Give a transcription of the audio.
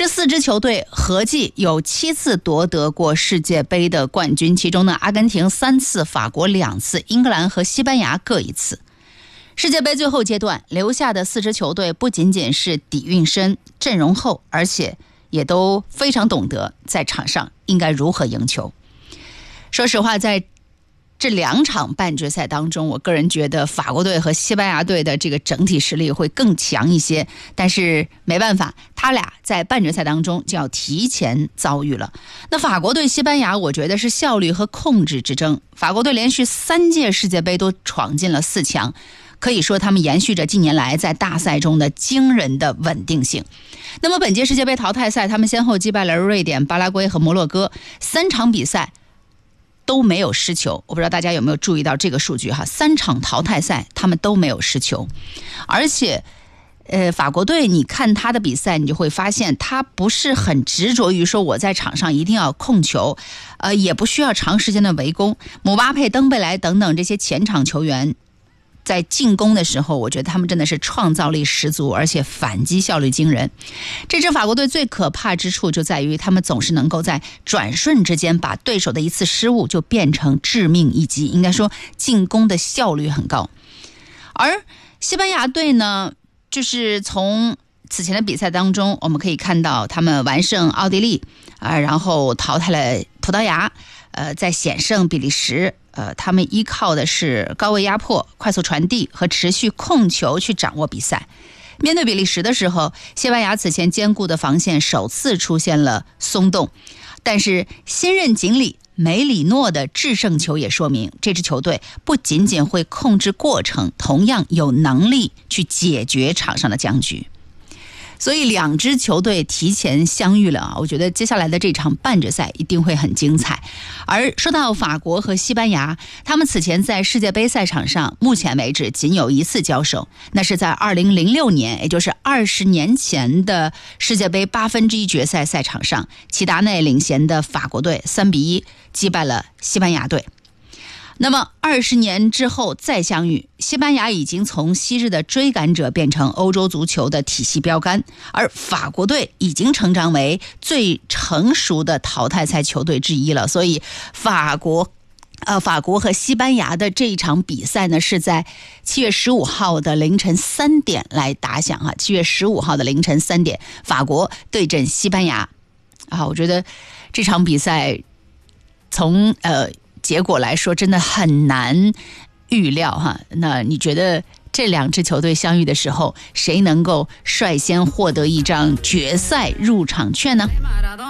这4支球队合计有7次夺得过世界杯的冠军，其中呢，阿根廷3次，法国2次，英格兰和西班牙各1次。世界杯最后阶段留下的4支球队不仅仅是底蕴深、阵容厚，而且也都非常懂得在场上应该如何赢球。说实话，在这2场半决赛当中，我个人觉得法国队和西班牙队的这个整体实力会更强一些，但是没办法，他俩在半决赛当中就要提前遭遇了。那法国队西班牙，我觉得是效率和控制之争。法国队连续3届世界杯都闯进了4强，可以说他们延续着近年来在大赛中的惊人的稳定性。那么本届世界杯淘汰赛，他们先后击败了瑞典、巴拉圭和摩洛哥，3场比赛都没有失球。我不知道大家有没有注意到这个数据哈，3场淘汰赛他们都没有失球。而且法国队你看他的比赛，你就会发现他不是很执着于说我在场上一定要控球，也不需要长时间的围攻。姆巴佩、登贝莱等等这些前场球员在进攻的时候，我觉得他们真的是创造力十足，而且反击效率惊人。这支法国队最可怕之处就在于他们总是能够在转瞬之间把对手的一次失误就变成致命一击，应该说进攻的效率很高。而西班牙队呢，就是从此前的比赛当中我们可以看到他们完胜奥地利然后淘汰了葡萄牙，在险胜比利时。他们依靠的是高位压迫、快速传递和持续控球去掌握比赛。面对比利时的时候，西班牙此前坚固的防线首次出现了松动，但是新任经理梅里诺的制胜球也说明，这支球队不仅仅会控制过程，同样有能力去解决场上的僵局。所以2支球队提前相遇了我觉得接下来的这场半决赛一定会很精彩。而说到法国和西班牙，他们此前在世界杯赛场上目前为止仅有1次交手，那是在2006年，也就是20年前的世界杯1/8决赛赛场上，齐达内领衔的法国队3-1击败了西班牙队。那么20年之后再相遇，西班牙已经从昔日的追赶者变成欧洲足球的体系标杆，而法国队已经成长为最成熟的淘汰赛球队之一了。所以法国和西班牙的这一场比赛呢，是在7月15号的凌晨3点来打响7月15号的凌晨3点，法国对阵西班牙我觉得这场比赛从结果来说真的很难预料那你觉得这2支球队相遇的时候，谁能够率先获得一张决赛入场券呢？